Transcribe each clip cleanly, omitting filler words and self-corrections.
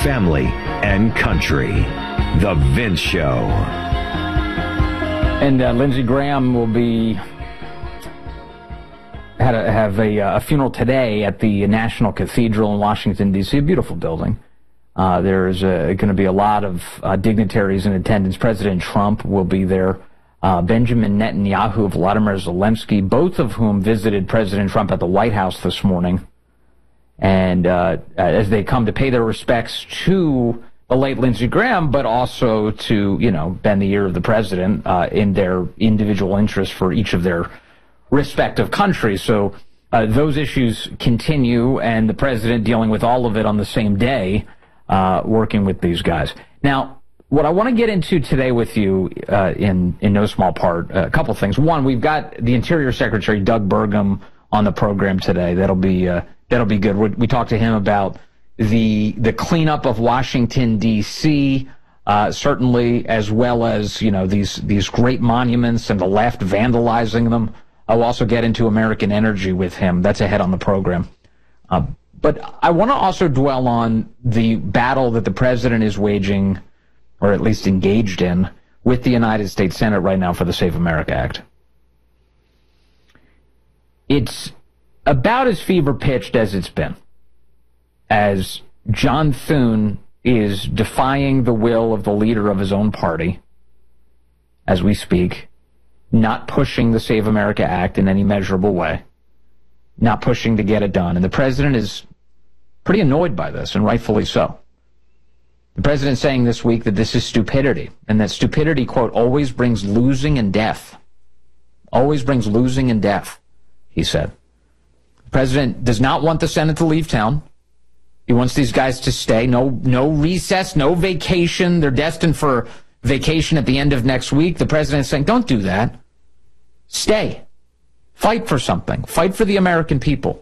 family, and country. The Vince Show. And Lindsey Graham will have a funeral today at the National Cathedral in Washington, D.C., a beautiful building. There's going to be a lot of dignitaries in attendance. President Trump will be there. Benjamin Netanyahu, Vladimir Zelensky, both of whom visited President Trump at the White House this morning. And as they come to pay their respects to the late Lindsey Graham, but also to, bend the ear of the president in their individual interests for each of their respective countries. So those issues continue, and the president dealing with all of it on the same day, working with these guys. Now, what I want to get into today with you, in no small part, a couple things. One, we've got the Interior Secretary Doug Burgum on the program today. That'll be good. We talked to him about the cleanup of Washington D.C., certainly, as well as these great monuments and the left vandalizing them. I'll also get into American energy with him. That's ahead on the program. But I want to also dwell on the battle that the president is waging, or at least engaged in, with the United States Senate right now for the Save America Act. It's about as fever-pitched as it's been, as John Thune is defying the will of the leader of his own party as we speak, not pushing the Save America Act in any measurable way, not pushing to get it done. And the president is pretty annoyed by this, and rightfully so. The president saying this week that this is stupidity, and that stupidity, quote, always brings losing and death. Always brings losing and death, he said. The president does not want the Senate to leave town. He wants these guys to stay. No recess, no vacation. They're destined for vacation at the end of next week. The president is saying, don't do that. Stay. Fight for something. Fight for the American people.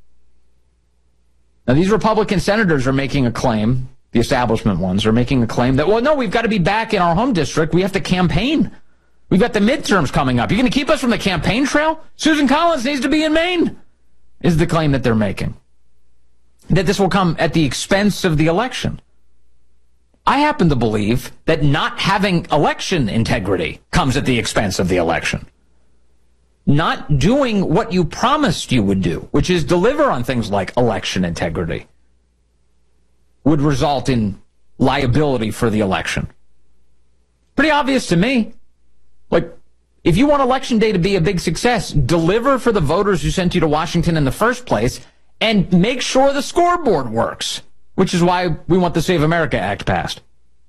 Now, these Republican senators are making a claim. The establishment ones are making a claim that, well, no, we've got to be back in our home district. We have to campaign. We've got the midterms coming up. You're going to keep us from the campaign trail? Susan Collins needs to be in Maine, is the claim that they're making. That this will come at the expense of the election. I happen to believe that not having election integrity comes at the expense of the election. Not doing what you promised you would do, which is deliver on things like election integrity, would result in liability for the election. Pretty obvious to me. Like, if you want Election Day to be a big success, deliver for the voters who sent you to Washington in the first place, and make sure the scoreboard works, which is why we want the Save America Act passed.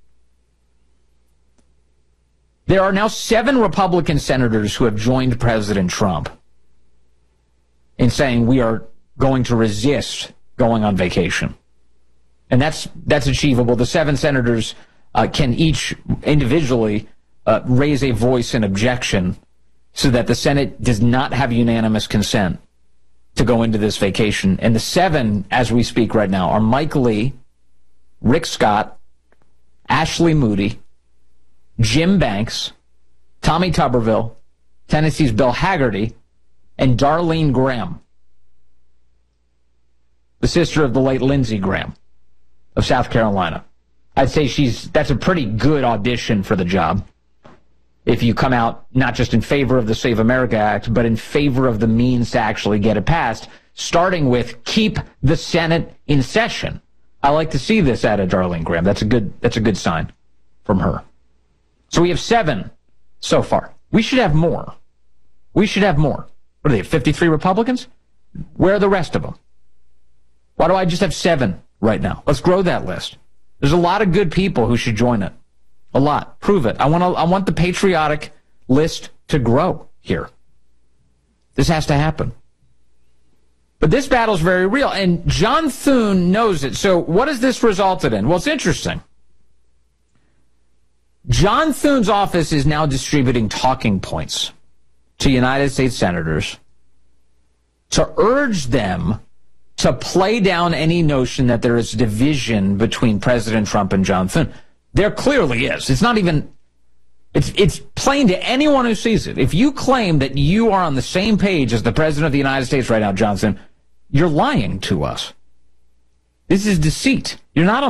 There are now 7 Republican senators who have joined President Trump in saying we are going to resist going on vacation. And that's achievable. The 7 senators can each individually raise a voice in objection so that the Senate does not have unanimous consent to go into this vacation. And the 7, as we speak right now, are Mike Lee, Rick Scott, Ashley Moody, Jim Banks, Tommy Tuberville, Tennessee's Bill Hagerty, and Darlene Graham, the sister of the late Lindsey Graham of South Carolina. I'd say that's a pretty good audition for the job. If you come out not just in favor of the Save America Act, but in favor of the means to actually get it passed, starting with keep the Senate in session. I like to see this out of Darlene Graham. That's a good sign from her. So we have 7 so far. We should have more. We should have more. What are they, 53 Republicans? Where are the rest of them? Why do I just have 7 right now? Let's grow that list. There's a lot of good people who should join it. A lot. Prove it. I want the patriotic list to grow here. This has to happen. But this battle is very real, and John Thune knows it. So what has this resulted in? Well, it's interesting. John Thune's office is now distributing talking points to United States senators to urge them to play down any notion that there is division between President Trump and John Thune. There clearly is. It's not even, it's plain to anyone who sees it. If you claim that you are on the same page as the President of the United States right now, John Thune, you're lying to us. This is deceit. You're not on